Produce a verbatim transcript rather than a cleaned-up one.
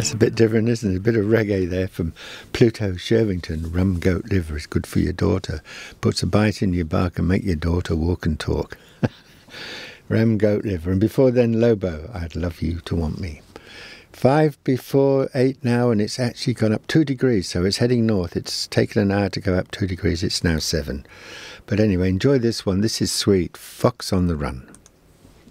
That's a bit different, isn't it? A bit of reggae there from Pluto Shervington. Rum goat liver is good for your daughter. Puts a bite in your bark and make your daughter walk and talk. Rum goat liver. And before then, Lobo, I'd love you to want me. Five before eight now, and it's actually gone up two degrees, so it's heading north. It's taken an hour to go up two degrees. It's now seven. But anyway, enjoy this one. This is sweet. Fox on the Run.